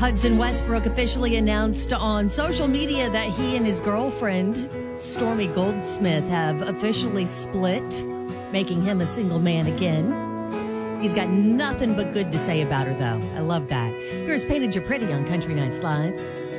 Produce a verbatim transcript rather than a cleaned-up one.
Hudson Westbrook officially announced on social media that he and his girlfriend, Stormy Goldsmith, have officially split, making him a single man again. He's got nothing but good to say about her, though. I love that. Here's Painted You Pretty on Country Nights Live.